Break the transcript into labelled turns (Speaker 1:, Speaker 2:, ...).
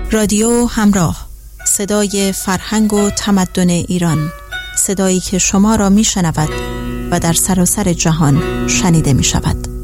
Speaker 1: رادیو همراه، صدای فرهنگ و تمدن ایران، صدایی که شما را می شنود و در سراسر جهان شنیده می شود.